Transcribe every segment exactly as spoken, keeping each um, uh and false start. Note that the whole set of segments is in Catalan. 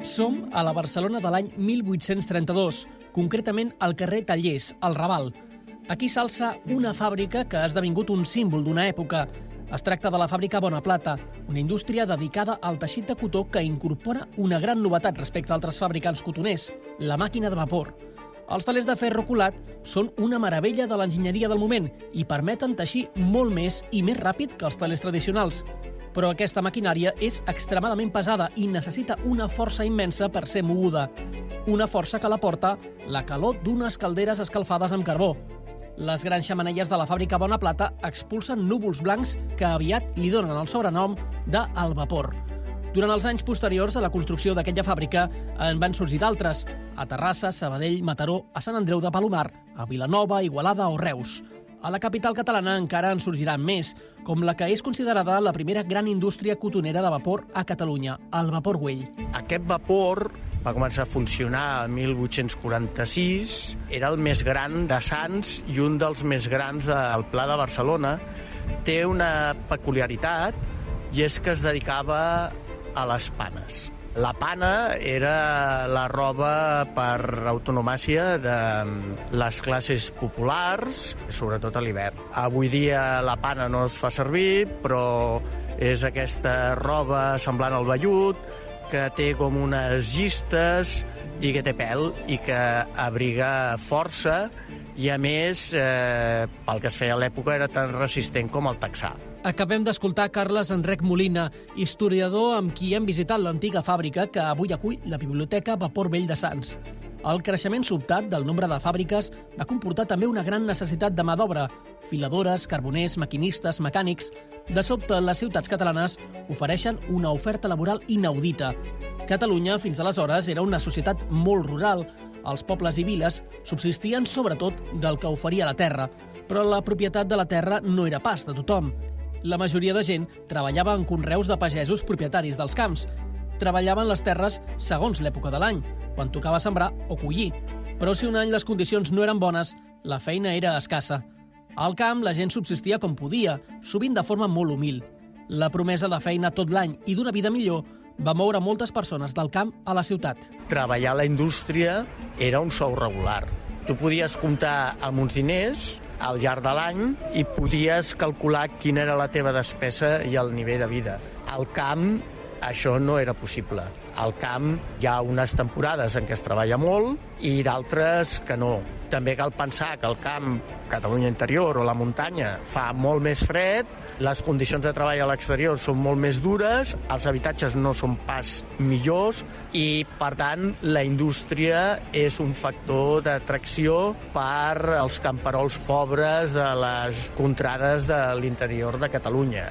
Som a la Barcelona de l'any mil vuit-cents trenta-dos, concretament al carrer Tallers, al Raval. Aquí s'alça una fàbrica que ha esdevingut un símbol d'una època. Es tracta de la fàbrica Bonaplata, una indústria dedicada al teixit de cotó que incorpora una gran novetat respecte a altres fabricants cotoners, la màquina de vapor. Els telers de ferro colat són una meravella de l'enginyeria del moment i permeten teixir molt més i més ràpid que els telers tradicionals. Però aquesta maquinària és extremadament pesada i necessita una força immensa per ser moguda. Una força que la porta la calor d'unes calderes escalfades amb carbó. Les grans xemeneies de la fàbrica Bonaplata expulsen núvols blancs que aviat li donen el sobrenom de el vapor. Durant els anys posteriors a la construcció d'aquella fàbrica en van sorgir d'altres, a Terrassa, Sabadell, Mataró, a Sant Andreu de Palomar, a Vilanova, Igualada o Reus. A la capital catalana encara en sorgiran més, com la que és considerada la primera gran indústria cotonera de vapor a Catalunya, el Vapor Güell. Aquest vapor va començar a funcionar el mil vuit-cents quaranta-sis, era el més gran de Sants i un dels més grans del Pla de Barcelona. Té una peculiaritat i és que es dedicava a les panes. La pana era la roba per autonomàcia de les classes populars, sobretot a l'hivern. Avui dia la pana no es fa servir, però és aquesta roba semblant al vellut, que té com unes llistes i que té pèl i que abriga força i, a més, eh, pel que es feia a l'època, era tan resistent com el texà. Acabem d'escoltar Carles Enrec Molina, historiador amb qui hem visitat l'antiga fàbrica que avui acull la Biblioteca Vapor Vell de Sants. El creixement sobtat del nombre de fàbriques va comportar també una gran necessitat de mà d'obra. Filadores, carboners, maquinistes, mecànics... De sobte, les ciutats catalanes ofereixen una oferta laboral inaudita. Catalunya, fins aleshores, era una societat molt rural. Els pobles i viles subsistien sobretot del que oferia la terra, però la propietat de la terra no era pas de tothom. La majoria de gent treballava en conreus de pagesos propietaris dels camps. Treballaven les terres segons l'època de l'any, quan tocava sembrar o collir. Però si un any les condicions no eren bones, la feina era escassa. Al camp la gent subsistia com podia, sovint de forma molt humil. La promesa de feina tot l'any i d'una vida millor va moure moltes persones del camp a la ciutat. Treballar a la indústria era un sou regular. Tu podies comptar amb uns diners al llarg de l'any i podies calcular quina era la teva despesa i el nivell de vida. Al camp això no era possible. Al camp hi ha unes temporades en què es treballa molt i d'altres que no. També cal pensar que al camp, Catalunya interior o la muntanya, fa molt més fred, les condicions de treball a l'exterior són molt més dures, els habitatges no són pas millors i, per tant, la indústria és un factor d'atracció per als camperols pobres de les contrades de l'interior de Catalunya.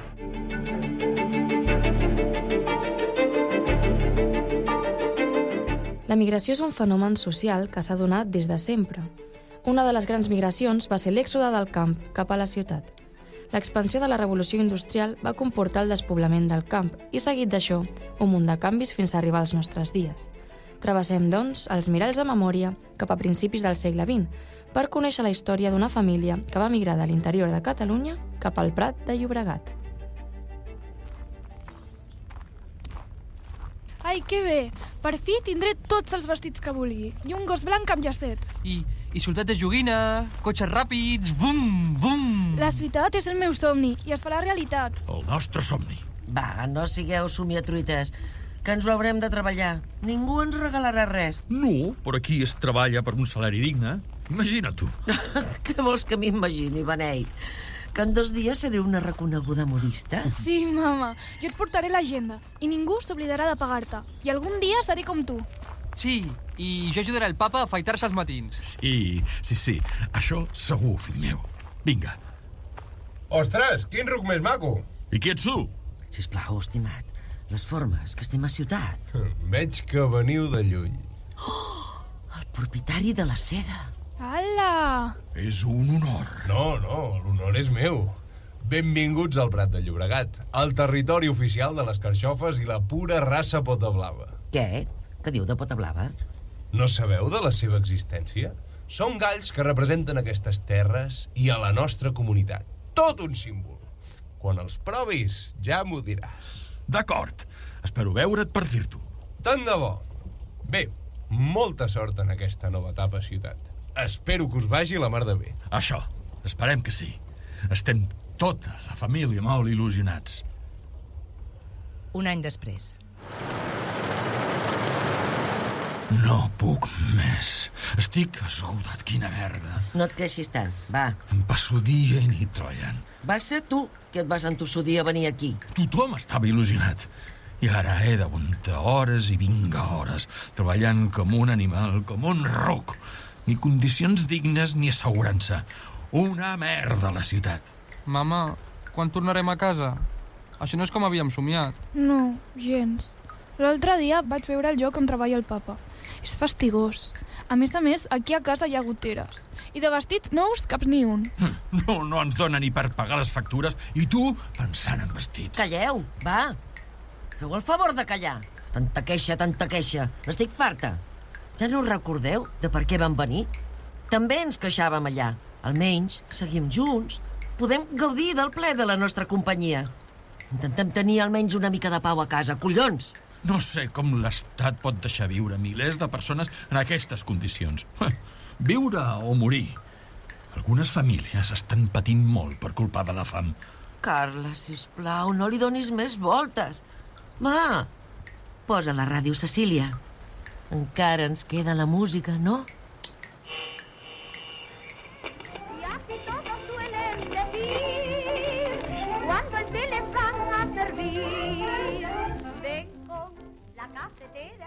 La migració és un fenomen social que s'ha donat des de sempre. Una de les grans migracions va ser l'èxode del camp cap a la ciutat. L'expansió de la revolució industrial va comportar el despoblament del camp i, seguit d'això, un munt de canvis fins a arribar als nostres dies. Travessem, doncs, els miralls de memòria cap a principis del segle vint per conèixer la història d'una família que va migrar de l'interior de Catalunya cap al Prat de Llobregat. Ai, que bé! Per fi tindré tots els vestits que vulgui. I un gos blanc amb llacet. I, i soltat de joguina, cotxes ràpids, bum, bum! La ciutat és el meu somni i es farà realitat. El nostre somni. Va, no sigueu somiatruites, que ens ho haurem de treballar. Ningú ens regalarà res. No, però aquí es treballa per un salari digne. Imagina't tu. Què vols que m'imagini, Beneit? Que en dos dies seré una reconeguda modista? Sí, mama. Jo et portaré l'agenda i ningú s'oblidarà de pagar-te. I algun dia seré com tu. Sí, i jo ajudaré el papa a afaitar-se els matins. Sí, sí, sí. Això segur, fill meu. Vinga. Ostres, quin ruc més maco. I qui ets tu? Sisplau, estimat, les formes, que estem a ciutat. Veig que veniu de lluny. Oh, el propietari de la seda. Ala! És un honor. No, no, l'honor és meu. Benvinguts al Prat de Llobregat, el territori oficial de les carxofes i la pura raça pota blava. Què? Què diu de pota blava? No sabeu de la seva existència? Són galls que representen aquestes terres i a la nostra comunitat. Tot un símbol. Quan els provis, ja m'ho diràs. D'acord. Espero veure't per dir-t'ho. Tant de bo. Bé, molta sort en aquesta nova etapa a ciutat. Espero que us vagi la mar de bé. Això, esperem que sí. Estem tota la família molt il·lusionats. Un any després. No puc més. Estic esgotat, quina merda. No et queixis tant, va. Em passo dia i nit treballant. Vas ser tu que et vas entossudir a venir aquí. Tothom estava il·lusionat. I ara he d'aguantar hores i vinga hores, treballant com un animal, com un ruc. Ni condicions dignes ni assegurança. Una merda a la ciutat. Mama, quan tornarem a casa? Això no és com havíem somiat. No, gens. L'altre dia vaig veure el lloc on treballa el papa. És fastigós. A més a més, aquí a casa hi ha goteres. I de vestits nous, caps ni un. No, no ens dona ni per pagar les factures i tu pensant en vestits. Calleu, va. Feu el favor de callar. Tanta queixa, tanta queixa. N'estic farta. Ja no us recordeu de per què vam venir? També ens queixàvem allà. Almenys seguim junts. Podem gaudir del ple de la nostra companyia. Intentem tenir almenys una mica de pau a casa, collons! No sé com l'Estat pot deixar viure milers de persones en aquestes condicions. Viure o morir. Algunes famílies estan patint molt per culpa de la fam. Carla, sisplau, no li donis més voltes. Va, posa la ràdio, Cecília. Encara ens queda la música, no? Y así todos suelen decir cuando el té les van a servir. Ven con la cafetera.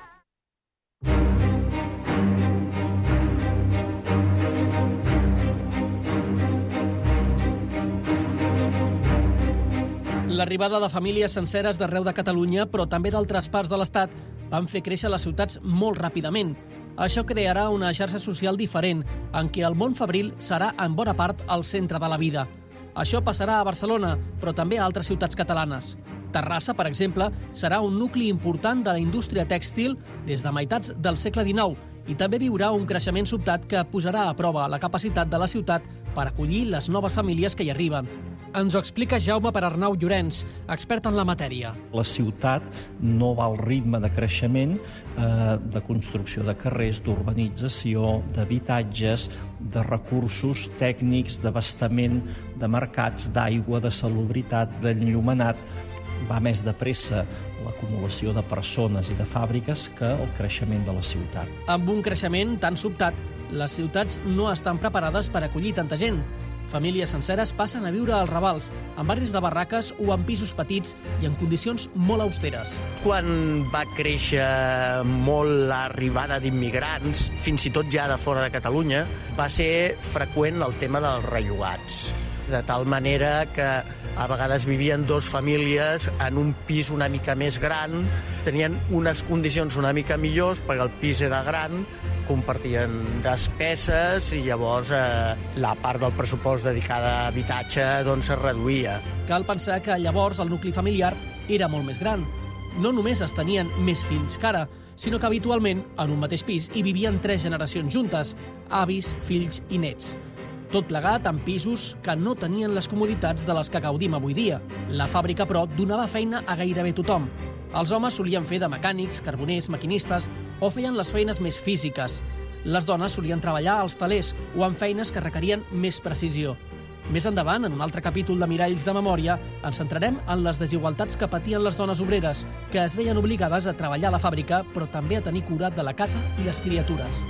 L'arribada de famílies senceres d'arreu de Catalunya, però també d'altres parts de l'Estat, van fer créixer les ciutats molt ràpidament. Això crearà una xarxa social diferent, en què el món fabril serà en bona part el centre de la vida. Això passarà a Barcelona, però també a altres ciutats catalanes. Terrassa, per exemple, serà un nucli important de la indústria tèxtil des de meitats del segle dinou i també viurà un creixement sobtat que posarà a prova la capacitat de la ciutat per acollir les noves famílies que hi arriben. Ens ho explica Jaume Perarnau Llorenç, expert en la matèria. La ciutat no va al ritme de creixement eh, de construcció de carrers, d'urbanització, d'habitatges, de recursos tècnics, d'abastament, de mercats, d'aigua, de salubritat, d'enllumenat. Va més de pressa l'acumulació de persones i de fàbriques que el creixement de la ciutat. Amb un creixement tan sobtat, les ciutats no estan preparades per acollir tanta gent. Famílies senceres passen a viure als Ravals, en barris de barraques o en pisos petits i en condicions molt austeres. Quan va créixer molt l'arribada d'immigrants, fins i tot ja de fora de Catalunya, va ser freqüent el tema dels rellogats. De tal manera que a vegades vivien dos famílies en un pis una mica més gran, tenien unes condicions una mica millors perquè el pis era gran, compartien despeses i llavors eh, la part del pressupost dedicada a habitatge doncs, es reduïa. Cal pensar que llavors el nucli familiar era molt més gran. No només es tenien més fills que ara, sinó que habitualment en un mateix pis hi vivien tres generacions juntes, avis, fills i nets. Tot plegat en pisos que no tenien les comoditats de les que gaudim avui dia. La fàbrica, però, donava feina a gairebé tothom. Els homes solien fer de mecànics, carboners, maquinistes o feien les feines més físiques. Les dones solien treballar als telers o en feines que requerien més precisió. Més endavant, en un altre capítol de Miralls de Memòria, ens centrarem en les desigualtats que patien les dones obreres, que es veien obligades a treballar a la fàbrica, però també a tenir cura de la casa i les criatures.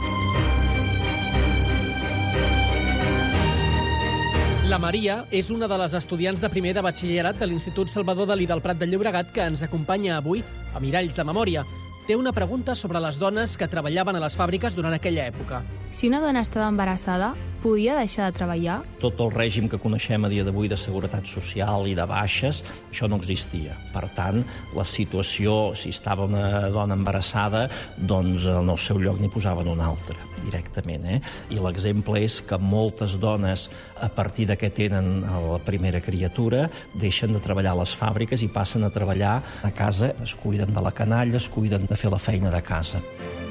La Maria és una de les estudiants de primer de batxillerat de l'Institut Salvador Dalí del Prat de Llobregat que ens acompanya avui a Miralls de Memòria. Té una pregunta sobre les dones que treballaven a les fàbriques durant aquella època. Si una dona estava embarassada, podia deixar de treballar? Tot el règim que coneixem a dia d'avui de seguretat social i de baixes, això no existia. Per tant, la situació, si estava una dona embarassada, doncs en el seu lloc n'hi posaven una altra, directament. Eh? I l'exemple és que moltes dones, a partir de que tenen la primera criatura, deixen de treballar a les fàbriques i passen a treballar a casa, es cuiden de la canalla, es cuiden de fer la feina de casa.